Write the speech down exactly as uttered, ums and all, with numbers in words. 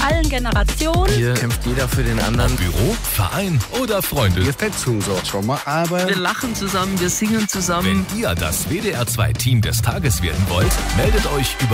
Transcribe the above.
allen Generationen. Hier kämpft jeder für den anderen. Büro, Verein oder Freunde. Wir fetzen so schon mal, aber wir lachen zusammen, wir singen zusammen. Wenn ihr das W D R zwei Team des Tages werden wollt, meldet euch über